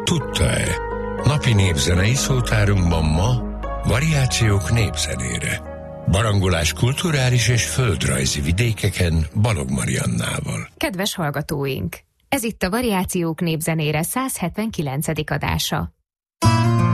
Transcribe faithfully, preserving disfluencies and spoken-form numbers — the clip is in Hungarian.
tudta-e? Napi népzenei szótárunkban ma variációk népzenére. Barangolás kulturális és földrajzi vidékeken Balog Mariannával. Kedves hallgatóink! Ez itt a Variációk népzenére száz hetvenkilencedik adása.